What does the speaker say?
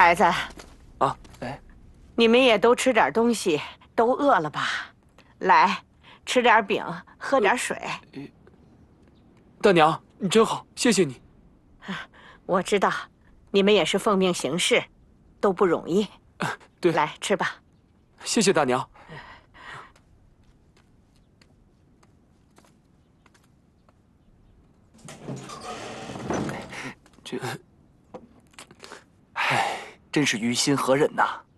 孩子， 啊，哎， 你们也都吃点东西，都饿了吧？来，吃点饼，喝点水。 大娘，你真好，谢谢你。 我知道，你们也是奉命行事，都不容易。 对， 来吃吧。 谢谢大娘。 这，唉，真是于心何忍呐！